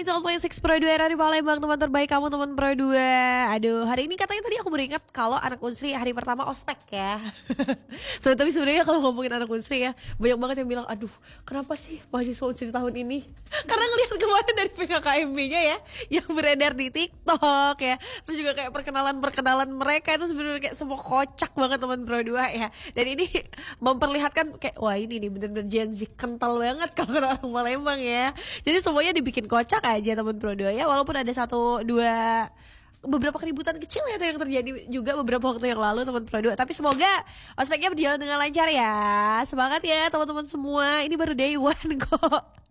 92.6 Pro 2 Radio Palembang, teman terbaik kamu, teman Pro 2. Aduh, hari ini katanya tadi aku beringat kalau anak Unsri hari pertama ospek ya. Tapi sebenarnya kalau ngomongin anak Unsri ya, banyak banget yang bilang, aduh, kenapa sih mahasiswa Unsri tahun ini? Karena ngelihat kemarin dari PKKMB-nya ya, yang beredar di TikTok ya. Terus juga kayak perkenalan mereka itu sebenarnya kayak semua kocak banget, teman Pro 2 ya. Dan ini memperlihatkan kayak, wah ini nih bener-bener Gen Z kental banget kalau kata orang Palembang ya. Jadi semuanya dibikin kocak aja, teman Pro 2 ya. Walaupun ada satu dua beberapa keributan kecil ya yang terjadi juga beberapa waktu yang lalu, teman Pro 2. Tapi semoga ospeknya berjalan dengan lancar ya. Semangat ya teman-teman semua. Ini baru day one kok.